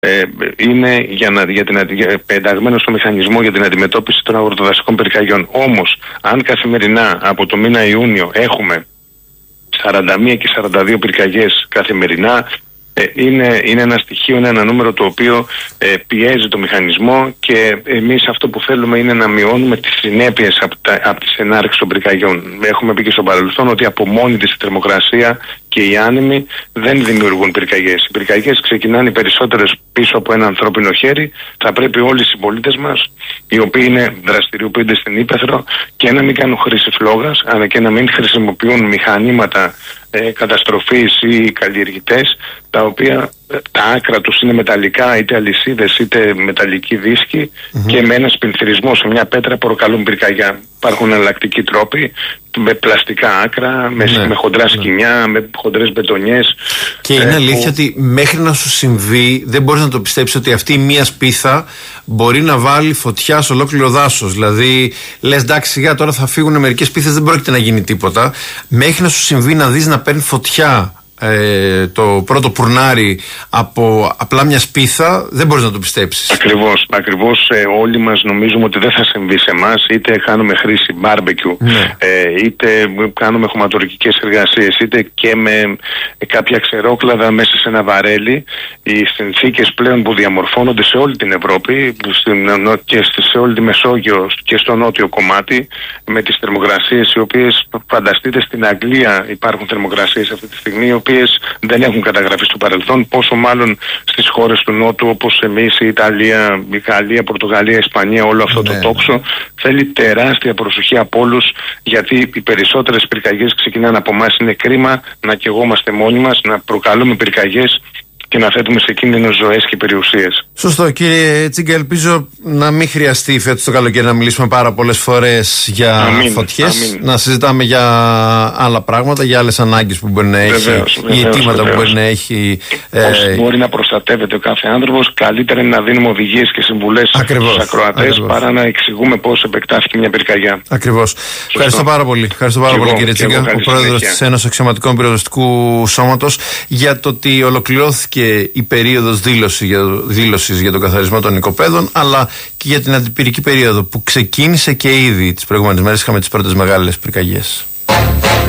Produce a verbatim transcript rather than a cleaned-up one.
ε, είναι για να, για την, για, πενταγμένο στο μηχανισμό για την αντιμετώπιση των αγροτοδασικών πυρκαγιών. Όμως, αν καθημερινά από το μήνα Ιούνιο έχουμε σαράντα μία και σαράντα δύο πυρκαγιές καθημερινά, ε, είναι, είναι ένα στοιχείο, είναι ένα νούμερο το οποίο ε, πιέζει το μηχανισμό, και εμείς αυτό που θέλουμε είναι να μειώνουμε τις συνέπειες από, από τις ενάρξεις των πυρκαγιών. Έχουμε πει και στο παρελθόν ότι από μόνη της η θερμοκρασία και οι άνεμοι δεν δημιουργούν πυρκαγιές. Οι πυρκαγιές ξεκινάνε οι περισσότερες πίσω από ένα ανθρώπινο χέρι. Θα πρέπει όλοι οι συμπολίτες μας, οι οποίοι είναι δραστηριοποιούνται στην ύπαιθρο, και να μην κάνουν χρήση φλόγας, αλλά και να μην χρησιμοποιούν μηχανήματα ε, καταστροφής ή καλλιεργητές, τα οποία ε, τα άκρα τους είναι μεταλλικά, είτε αλυσίδες είτε μεταλλική δίσκη, mm-hmm. και με ένα σπινθυρισμό σε μια πέτρα προκαλούν πυρκαγιά. Υπάρχουν εναλλακτικοί τρόποι, με πλαστικά άκρα, με, ναι, με χοντρά σκοινιά, ναι. με χοντρές μπετονιές. Και είναι ε, αλήθεια που... ότι μέχρι να σου συμβεί δεν μπορείς να το πιστέψεις ότι αυτή η μία σπίθα μπορεί να βάλει φωτιά σε ολόκληρο δάσος. Δηλαδή λες εντάξει, σιγά τώρα θα φύγουν μερικές σπίθες, δεν πρόκειται να γίνει τίποτα. Μέχρι να σου συμβεί να δεις να παίρνει φωτιά Ε, το πρώτο πουρνάρι από απλά μια σπίθα, δεν μπορείς να το πιστέψεις. Ακριβώς, ακριβώς ε, όλοι μας νομίζουμε ότι δεν θα συμβεί σε εμάς, είτε κάνουμε χρήση μπάρμπεκιου, ναι. ε, είτε κάνουμε χωματουργικές εργασίες, είτε και με ε, κάποια ξερόκλαδα μέσα σε ένα βαρέλι. Οι συνθήκες πλέον που διαμορφώνονται σε όλη την Ευρώπη στην, και σε όλη τη Μεσόγειο και στο νότιο κομμάτι, με τις θερμοκρασίες οι οποίες, φανταστείτε, στην Αγγλία υπάρχουν θερμοκρασίες αυτή τη στιγμή οι οποίες δεν έχουν καταγραφεί στο παρελθόν, πόσο μάλλον στις χώρες του Νότου όπως εμείς, η Ιταλία, η Γαλλία, Πορτογαλία, η Ισπανία, όλο αυτό, ναι, το τόξο. Θέλει τεράστια προσοχή από όλους, γιατί οι περισσότερες πυρκαγιές ξεκινάνε από εμάς. Είναι κρίμα να καιγόμαστε μόνοι μας, να προκαλούμε πυρκαγιές και να θέτουμε σε κίνδυνο ζωές και περιουσίες. Σωστό, κύριε Τσίγκα. Ελπίζω να μην χρειαστεί φέτος το καλοκαίρι να μιλήσουμε πάρα πολλές φορές για αμήν, φωτιές. Αμήν. Να συζητάμε για άλλα πράγματα, για άλλες ανάγκες που μπορεί να έχει, βεβαίως, ή αιτήματα που μπορεί να έχει. Πώς ε... μπορεί να προστατεύεται ο κάθε άνθρωπος. Καλύτερα είναι να δίνουμε οδηγίες και συμβουλές στους ακροατές παρά να εξηγούμε πώς επεκτάθηκε μια πυρκαγιά. Ακριβώς. Ευχαριστώ πάρα πολύ. Ευχαριστώ πάρα πολύ, κύριε Τσίγκα, ο πρόεδρος της Ένωσης Αξιωματικών Πυροσβεστικού Σώματος, για το ότι ολοκληρώθηκε η περίοδος δήλωση για, δήλωσης για τον καθαρισμό των οικοπαίδων, αλλά και για την αντιπυρική περίοδο που ξεκίνησε και ήδη τις προηγούμενες μέρες. Είχαμε τις πρώτες μεγάλες πυρκαγιές.